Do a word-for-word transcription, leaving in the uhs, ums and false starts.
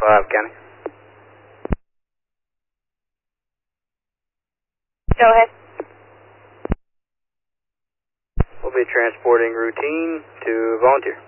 five, County. Go ahead. We'll be transporting routine to volunteer.